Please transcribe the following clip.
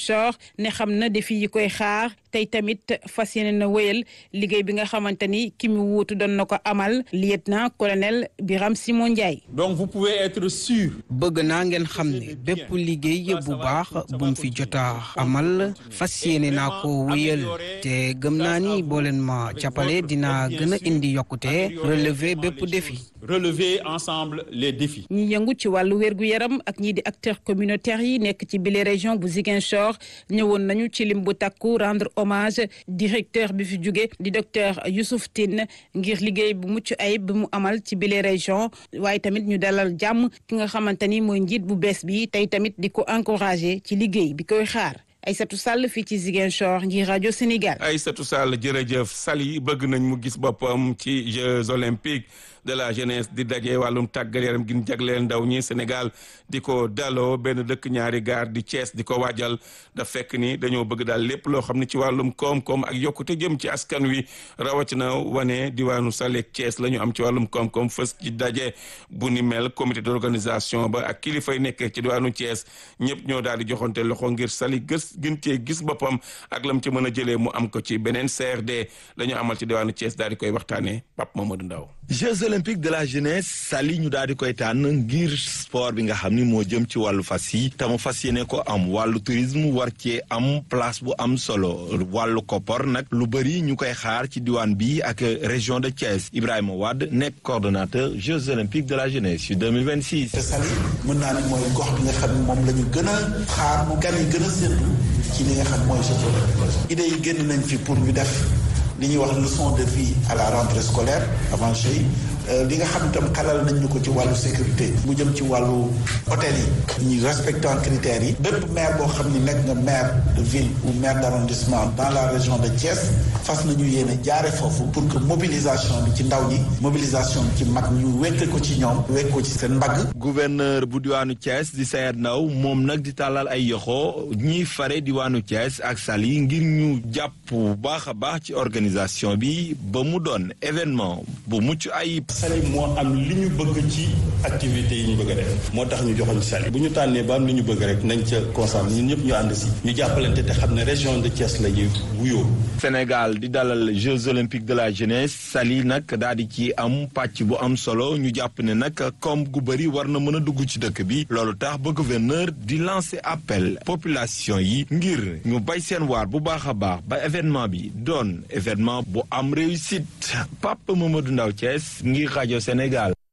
Ziguinchor ne xam na défi yi koy xaar tey tamit fas yéene na wéyal liggéey bi nga xamante ni ki mu wuutu doon na ko amal lieutenant colonel Birame Simon Ndiaye. Donc vous pouvez être sûr. bëgg naa ngeen xam ne bépp liggéey bu baax bu mu fi jota amal fas yéene naa ko wéyal te gëm naa ni boo leen ma jàppale dina gën a indi yokkute relever bépp défi. Relever ensemble les défis. ñi yëngu ci wàllu wér-gu-yaram ak ñii di acteurs communautaires yi nekk ci bile région bu Ziguinchor ñëwoon nañu ci lim bu takku rendre hommage directeur bi fi jóge di docteur Youssouf Tine ngir liggéey bu mucc ayib bi mu amal ci bile région waaye tamit ñu dalal jàmm ki nga xamante ni mooy njiit bu bees bi tey tamit di ko encourager ci liggéey bi koy xaar. Aïssatou Sall fii ci Ziguinchor ngir rajo Sénégal. Aïssatou Sall jërëjëf. Sali bëgg nañ mu gis boppam ci Jeux olympiques de la jeunesse di daje wàllum tàggat yaram gi ñu jagleel ndaw ñi Sénégal di ko daloo benn dëkk ñaari gaar di Thiès di ko waajal da fekk ni dañoo bëgg daal lépp loo xam ne ci wàllum koom-koom ak yokkute jëm ci askan wi rawatina wane diwaanu Sali ak Thiès la ñu am ci wàllum koom-koom fës ci daje bu ni mel comité d'organisation ba ak kilifa yi nekkee ci diwaanu Thiès ñëpp ñoo daal di joxante loxo ngir Sali gën cee gis boppam ak lam ci mën a jëlee mu am ko ci beneen CRD la ñu amal ci diwaanu Thiès daal di koy waxtaanee Pape Mamadou Ndaw. Jeux olympiques de la jeunesse Sali ñu daal di koy tànn ngir sport bi nga xam ni moo jëm ci wàllu fas yi te mu fas yéene ko am wàllu tourisme war cee am place bu am solo wàllu koppar nag lu bëri ñu koy xaar ci diwaan bi ak région de Thiès Ibrahima Wade nekk coordonnateur Jeux olympiques de la jeunesse yu 2026. te Sali mën naa ne mooy gox bi nga xam ne moom la ñu gën a xaar moom gan yi gën a séntu ci li nga xam mooy Jeux olympiques. idées yi génn nañ fi pour ñu def li ñuy wax leçon de vie à la rentrée scolaire avant Jeux li nga xam itam xalal nañ ñu ko ci wàllu sécurité mu jëm ci wàllu hôtel yi ñu respectant critères yi bépp maire boo xam ni nekk nga maire de ville ou maire d'arrondissement dans la région de Thiès fas nañu yéene jaare foofu pour que mobilisation bi ci ndaw ñi mobilisation bi ci mag ñu wekk ko ci ñoom wekk ko ci seen mbagg. gouverneur bu diwaanu Thiès di Sayer Ndaw moom nag di tàllal ay yoxo ñiy fare diwaanu Thiès ak Sali ngir ñu jàpp bu baax a baax ci organisation bi ba mu doon événement bu mucc ayib. Sali moo am li ñu bëgg ci activités yi ñu bëgg a def moo tax ñu joxoñ Sali bu ñu tànnee ba am li ñu bëgg rek nañ ca concentré ñun ñëpp ñu ànd si ñu jàppalante te xam ne région de Thiès la ñuy wuyoo. Sénégal di dalal Jeux olympiques de la jeunesse Sali nag daal di ci am pàcc bu am solo ñu jàpp ne nag koom gu bëri war na mën a dugg ci dëkk bi loolu tax ba gouverneur di lancer appel population yi ngir ñu bay seen waar bu baax a baax ba événement bi doon événement bu am réussite Pape Mamadou Ndaw Thiès ngir rajo Sénégal.